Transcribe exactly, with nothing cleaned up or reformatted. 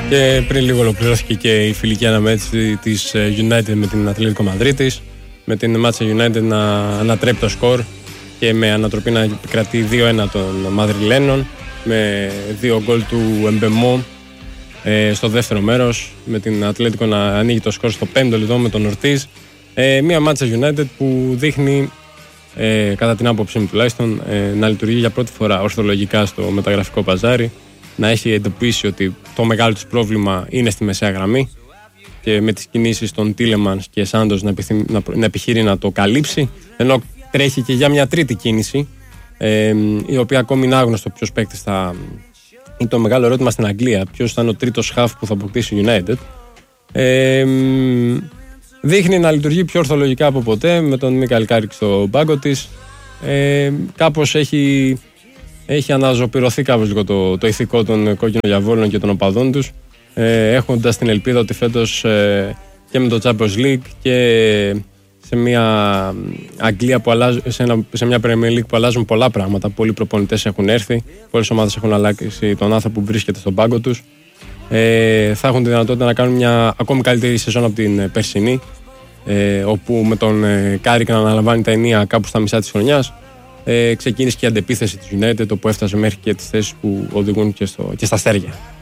Και πριν λίγο ολοκληρώθηκε και η φιλική αναμέτρηση της United με την Ατλέτικο Μαδρίτης, με την Manchester United να ανατρέπει το σκορ και με ανατροπή να επικρατεί δύο ένα των Μαδριλένων, με δύο γκολ του Εμπεμό ε, στο δεύτερο μέρος, με την Ατλέτικο να ανοίγει το σκορ στο πέμπτο λεπτό με τον Ορτίζ. Ε, μια Manchester United που δείχνει, ε, κατά την άποψή μου τουλάχιστον, ε, να λειτουργεί για πρώτη φορά ορθολογικά στο μεταγραφικό παζάρι, να έχει εντοπίσει ότι το μεγάλο τους πρόβλημα είναι στη μεσαία γραμμή και με τις κινήσεις των Τίλεμανς και Σάντος να, επιθυμ, να, να επιχείρει να το καλύψει, ενώ τρέχει και για μια τρίτη κίνηση, ε, η οποία ακόμη είναι άγνωστο ποιος παίκτης θα... Είναι το μεγάλο ερώτημα στην Αγγλία, ποιος θα είναι ο τρίτος χαφ που θα αποκτήσει η United. Ε, δείχνει να λειτουργεί πιο ορθολογικά από ποτέ, με τον Μίκαελ Κάρικ στο πάγκο της. Ε, κάπως έχει, έχει αναζωπηρωθεί κάπως λίγο το, το ηθικό των κόκκινων διαβόλων και των οπαδών τους, ε, έχοντας την ελπίδα ότι φέτος ε, και με το Champions League και σε μια Αγγλία που αλλάζει, σε, ένα, σε μια Premier League που αλλάζουν πολλά πράγματα, πολλοί προπονητές έχουν έρθει, πολλές ομάδες έχουν αλλάξει τον άνθρωπο που βρίσκεται στον πάγκο τους, ε, θα έχουν τη δυνατότητα να κάνουν μια ακόμη καλύτερη σεζόν από την περσινή, ε, όπου με τον ε, Κάρικ να αναλαμβάνει τα ενία κάπου στα μισά της χρονιάς, ε, ξεκίνησε και η αντεπίθεση της United, όπου έφτασε μέχρι και τις θέσεις που οδηγούν και, στο, και στα αστέρια.